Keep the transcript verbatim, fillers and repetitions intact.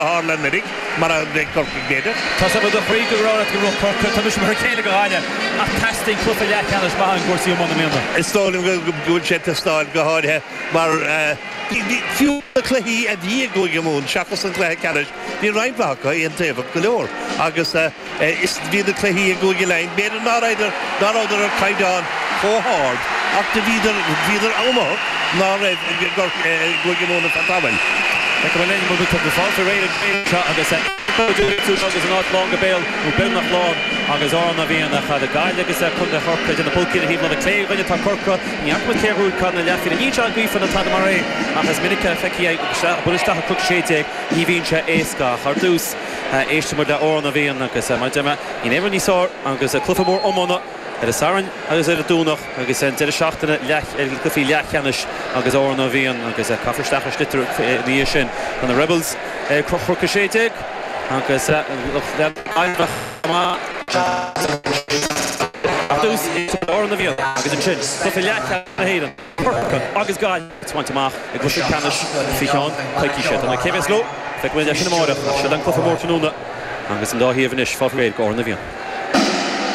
Harlan Medic, mar a Corky Gator. Tá sa bud a frí go rá go ro Cork tá mis mar chéile go háile a testing clufa le canis ba an gúsí mna mena. Istólim go gúil sé testáil go háide mar fiú chluí a dhí go mún seachas an chluthe canis ní reinbhacha í an taobh go leor agus is bhí a chluí a go lein beidir náidir náidir a caiideán chóthard ach de bhíidir bhíidir amach ná go mún a fantáil. Like a millennium will become the fall for rated shot agus two agus an out long bail who build nach long agus on a bhíon nach the guy agus chun de chorca in the pulkin he le clé rinne tá corca ní ach ceú can na lefi ní an grí fan tan mar agus minica feici buiste a cook séte ní bhín se éca chardús éiste mar de ó a bhíon agus mai deime í never ní sá agus a clufamór omna Er is saran agus er a dúnach agus en de seachtainna lech er clufií lechanis agus ó na bhíon agus a cafarsteach stitter ní sin an the Rebels crochcha séteig agus einbach má dús ó na bhíon agus an sin clufií lecha na héan agus gáil twaintach ag gluisi canis fián caiici sé an céhs lo fe bhfuil sin amach se an clufa mórtanúna agus an dáhíomhanis fáréid ó na bhíon.